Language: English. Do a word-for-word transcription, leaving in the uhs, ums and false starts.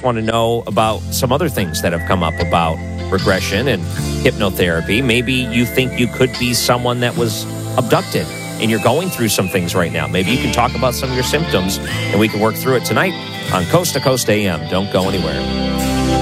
want to know about some other things that have come up about regression and hypnotherapy. Maybe you think you could be someone that was abducted and you're going through some things right now. Maybe you can talk about some of your symptoms and we can work through it tonight on Coast to Coast A M. Don't go anywhere.